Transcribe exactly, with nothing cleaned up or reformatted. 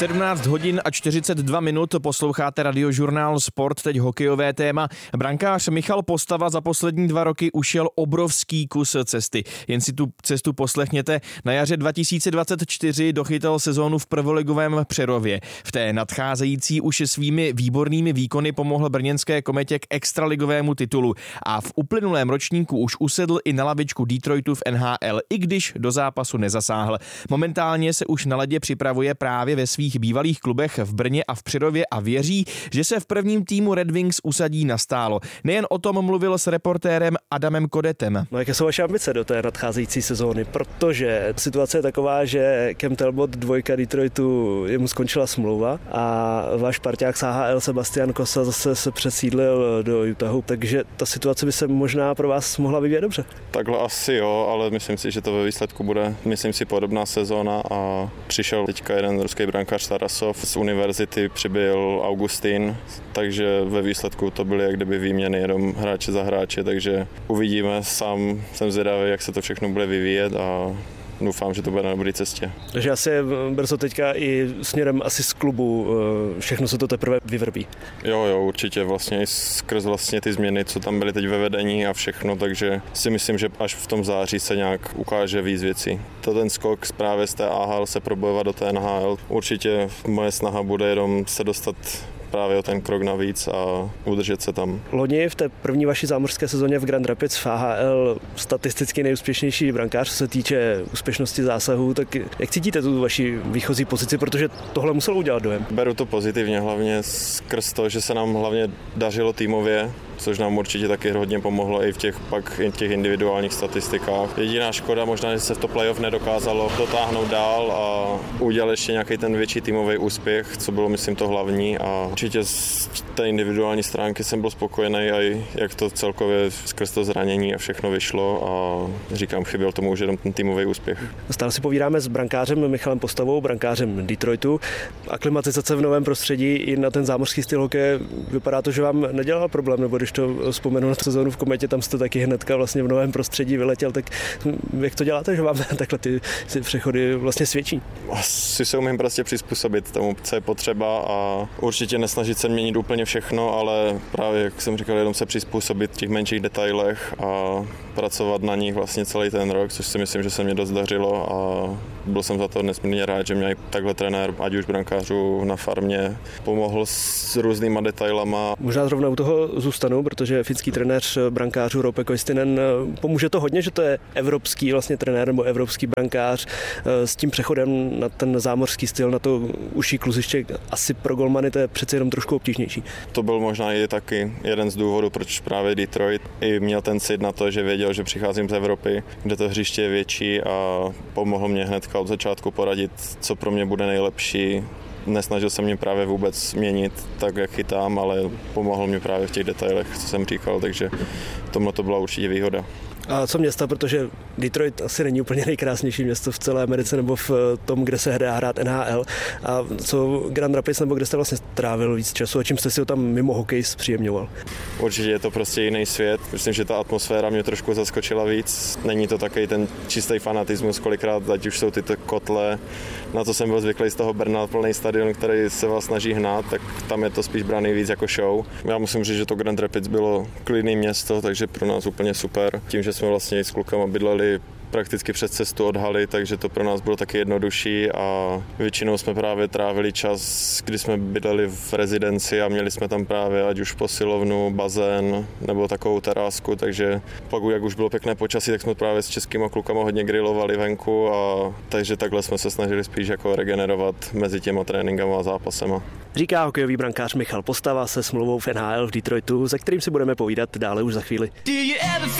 sedmnáct hodin a čtyřicet dva minut posloucháte Radiožurnál Sport, teď hokejové téma. Brankář Michal Postava za poslední dva roky ušel obrovský kus cesty. Jen si tu cestu poslechněte. Na jaře dva tisíce dvacet čtyři dochytal sezónu v prvoligovém Přerově. V té nadcházející už svými výbornými výkony pomohl brněnské Kometě k extraligovému titulu a v uplynulém ročníku už usedl i na lavičku Detroitu v N H L, i když do zápasu nezasáhl. Momentálně se už na ledě připravuje právě ve svých bývalých klubech v Brně a v Přerově a věří, že se v prvním týmu Red Wings usadí nastálo. Nejen o tom mluvil s reportérem Adamem Kodetem. No, jaké jsou vaše ambice do té nadcházející sezóny? Protože situace je taková, že Cam Talbot, dvojka Detroitu, jemu skončila smlouva a váš parťák z H H L Sebastian Kosa zase se přesídlil do Utahu, takže ta situace by se možná pro vás mohla vyvíjet dobře. Takhle asi jo, ale myslím si, že to ve výsledku bude, myslím si, podobná sezóna a přišel teďka jeden ruský brankář Tarasov, z univerzity přibyl Augustín, takže ve výsledku to byly jak kdyby výměny jenom hráče za hráče, takže uvidíme, sám jsem zvědavý, jak se to všechno bude vyvíjet a doufám, že to bude na dobré cestě. Takže asi brzo teďka i směrem asi z klubu všechno se to teprve vyvrbí. Jo, jo, určitě vlastně i skrz vlastně ty změny, co tam byly teď ve vedení a všechno, takže si myslím, že až v tom září se nějak ukáže víc věcí. To ten skok právě z té A H L se probojovat do té N H L. Určitě moje snaha bude jenom se dostat právě o ten krok navíc a udržet se tam. Loni v té první vaší zámořské sezóně v Grand Rapids v A H L statisticky nejúspěšnější brankář, co se týče úspěšnosti zásahů, tak jak cítíte tu vaši výchozí pozici, protože tohle muselo udělat dojem? Beru to pozitivně, hlavně skrz to, že se nám hlavně dařilo týmově, což nám určitě taky hodně pomohlo i v těch pak i v těch individuálních statistikách. Jediná škoda možná, že se v to playoff nedokázalo dotáhnout dál a udělat ještě nějaký ten větší týmový úspěch, co bylo myslím to hlavní a určitě z té individuální stránky jsem byl spokojený a jak to celkově skrz to zranění a všechno vyšlo a říkám, chyběl tomu už jenom ten týmový úspěch. Stále si povídáme s brankářem Michalem Postavou, brankářem Detroitu. Aklimatizace v novém prostředí i na ten zámořský styl hokeje, vypadá to, že vám nedělal problém, nebo když to vzpomenu na sezónu v Kometě, tam jste taky hnedka vlastně v novém prostředí vyletěl, tak jak to děláte, že vám takhle ty, ty přechody vlastně svědčí? Asi se umím prostě přizpůsobit tomu, co je potřeba a určitě nesnažit se měnit úplně všechno, ale právě, jak jsem říkal, jenom se přizpůsobit v těch menších detailech a pracovat na nich vlastně celý ten rok, což si myslím, že se mě dost dařilo a byl jsem za to nesmírně rád, že mě takhle trenér, ať už brankářů na farmě, pomohl s různýma detailama. Možná zrovna u toho zůstanu, protože finský trenér brankářů Roope Koistinen, pomůže to hodně, že to je evropský vlastně trenér nebo evropský brankář s tím přechodem na ten zámořský styl, na to užší kluziště, asi pro golmany to je přece jenom trošku obtížnější. To byl možná i taky jeden z důvodů, proč právě Detroit i měl ten cit na to, že věděl, že přicházím z Evropy, kde to hřiště je větší a pomohl mě hnedka od začátku poradit, co pro mě bude nejlepší. Nesnažil se mě právě vůbec měnit tak, jak chytám, ale pomohl mě právě v těch detailech, co jsem říkal, takže tomhle to byla určitě výhoda. A co města, protože Detroit asi není úplně nejkrásnější město v celé Americe nebo v tom, kde se hraje hrát N H L. A co Grand Rapids, nebo kde jste vlastně trávil víc času a čím jste si ho tam mimo hokej zpříjemňoval? Určitě je to prostě jiný svět. Myslím, že ta atmosféra mě trošku zaskočila víc. Není to takový ten čistý fanatismus, kolikrát, ať už jsou ty kotle. Na to jsem byl zvyklý z toho Brna, plný stadion, který se vás snaží hnát, tak tam je to spíš braný víc jako show. Já musím říct, že to Grand Rapids bylo klidný město, takže pro nás úplně super. Tím, že jsme vlastně s klukama bydleli prakticky přes cestu od haly, takže to pro nás bylo taky jednodušší a většinou jsme právě trávili čas, kdy jsme bydleli v rezidenci a měli jsme tam právě ať už posilovnu, bazén nebo takovou terásku, takže pak, jak už bylo pěkné počasí, tak jsme právě s českýma klukama hodně grilovali venku a takže takhle jsme se snažili spíš jako regenerovat mezi těma tréninkama a zápasema. Říká hokejový brankář Michal Postava se smlouvou v N H L v Detroitu, se kterým si budeme povídat dále už za chvíli.